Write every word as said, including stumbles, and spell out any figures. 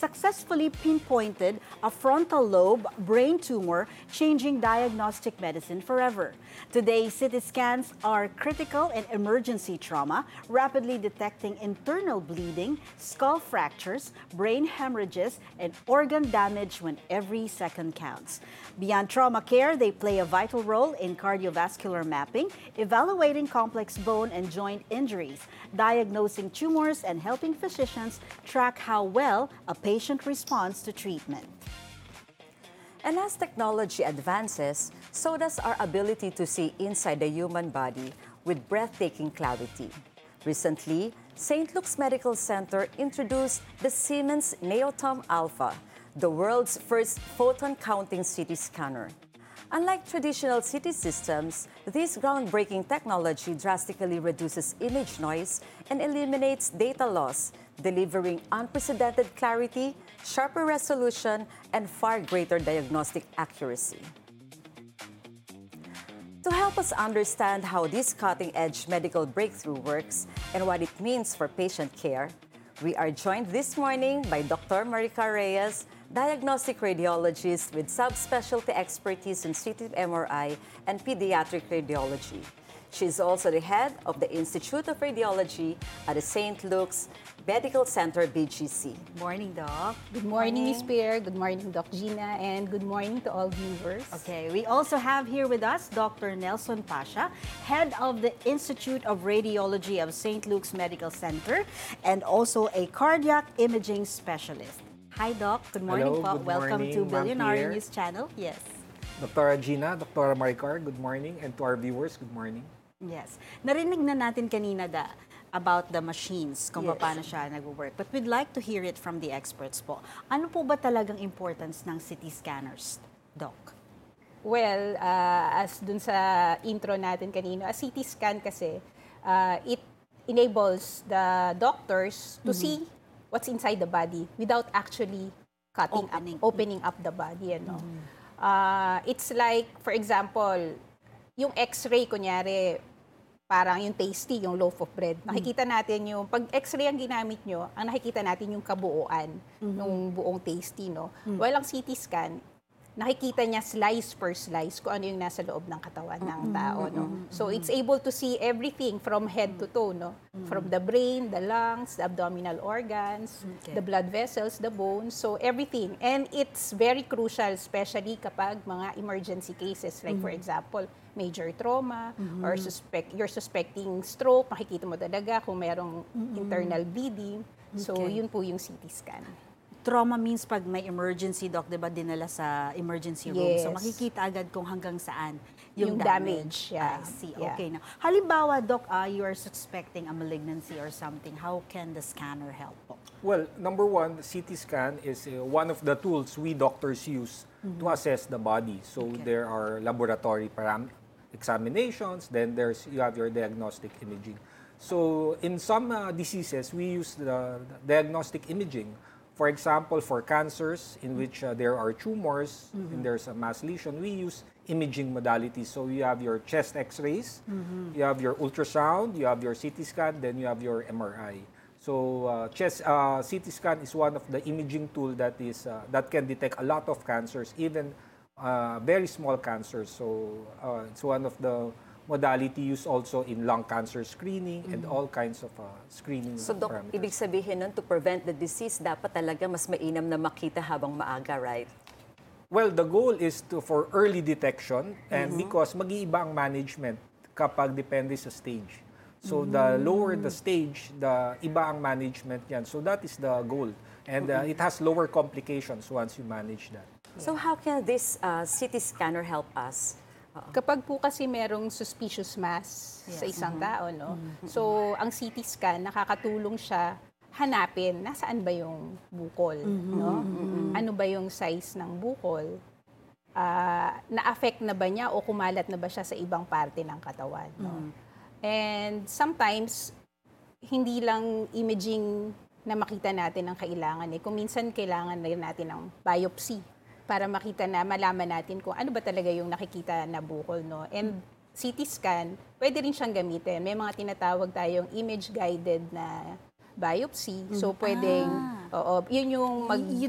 successfully pinpointed a frontal lobe brain tumor, changing diagnostic medicine forever. Today, C T scans are critical in emergency trauma, rapidly detecting internal bleeding, skull fractures, brain hemorrhages, and organ damage when every second counts. Beyond trauma care, they play a vital role in cardiovascular mapping, evaluating complex bone and joint injuries, diagnosing tumors, and helping physicians track how well a patient responds to treatment. And as technology advances, so does our ability to see inside the human body with breathtaking clarity. Recently, Saint Luke's Medical Center introduced the Siemens Neotom Alpha, the world's first photon-counting C T scanner. Unlike traditional C T systems, this groundbreaking technology drastically reduces image noise and eliminates data loss, delivering unprecedented clarity, sharper resolution, and far greater diagnostic accuracy. To help us understand how this cutting-edge medical breakthrough works and what it means for patient care, we are joined this morning by Doctor Maricar Reyes, diagnostic radiologist with subspecialty expertise in C T M R I and pediatric radiology. She is also the head of the Institute of Radiology at the Saint Luke's Medical Center, B G C. Morning, Doc. Good morning, Miz Pierre. Good morning, Doc Gina. And good morning to all viewers. Okay, we also have here with us Doctor Nelson Pasha, head of the Institute of Radiology of Saint Luke's Medical Center, and also a cardiac imaging specialist. Hi, Doc. Good morning Hello, po. good Welcome morning, to Ma'am Billionaire Pierre. News Channel. Yes. Doctor Gina, Doctor Maricar, good morning. And to our viewers, good morning. Yes. Narinig na natin kanina da about the machines, kung Yes. paano siya nag-work. But we'd like to hear it from the experts po. Ano po ba talagang importance ng C T scanners, Doc? Well, uh, as dun sa intro natin kanina, a C T scan kasi, uh, it enables the doctors to see what's inside the body without actually cutting Opening. up, opening up the body. Ano? Uh, it's like, for example, yung x-ray, kunyari, parang yung tasty, yung loaf of bread. Nakikita natin yung, pag x-ray ang ginamit nyo, ang nakikita natin yung kabuuan ng buong tasty, no? While ang C T scan, nakikita niya slice per slice kung ano yung nasa loob ng katawan ng tao, no? So it's able to see everything from head to toe, no? From the brain, the lungs, the abdominal organs, Okay. the blood vessels, the bones, so everything. And it's very crucial, especially kapag mga emergency cases, like for example, major trauma, or suspect you're suspecting stroke, makikita mo talaga kung merong internal bleeding. So Okay. yun po yung C T scan. Trauma means pag may emergency, Doc, di ba, dinala sa emergency room. So Yes. makikita agad kung hanggang saan Yung damage, yeah. I see. Yeah. Okay. Now, halimbawa, Doc, uh, you are suspecting a malignancy or something. How can the scanner help po? Well, number one, C T scan is uh, one of the tools we doctors use to assess the body. So Okay. there are laboratory param examinations, then there's you have your diagnostic imaging. So in some uh, diseases, we use the, the diagnostic imaging. For example, for cancers in which uh, there are tumors and there's a mass lesion, we use imaging modalities. So you have your chest x-rays, you have your ultrasound, you have your C T scan, then you have your M R I. So uh, chest uh, C T scan is one of the imaging tool that is uh, that can detect a lot of cancers, even uh, very small cancers. So uh, it's one of the modality used also in lung cancer screening and all kinds of uh, screening So, Doc, parameters. ibig sabihin nun, to prevent the disease, dapat talaga mas mainam na makita habang maaga, right? Well, the goal is to for early detection and because mag-iiba ang management kapag depende sa stage. So the lower the stage, the iba ang management yan. So that is the goal. And uh, it has lower complications once you manage that. So how can this uh, C T scanner help us? Kapag po kasi merong suspicious mass sa isang tao, no? So, ang C T scan, nakakatulong siya hanapin nasaan ba yung bukol, no? Ano ba yung size ng bukol? Ah, na-affect na ba niya o kumalat na ba siya sa ibang parte ng katawan, no? And sometimes, hindi lang imaging na makita natin ang kailangan. Eh. Kung minsan, kailangan na rin natin ng biopsy para makita na, malaman natin kung ano ba talaga yung nakikita na bukol, no? And C T scan, pwede rin siyang gamitin. May mga tinatawag tayong image-guided na biopsy. So, pwedeng, oo, yun yung mag, You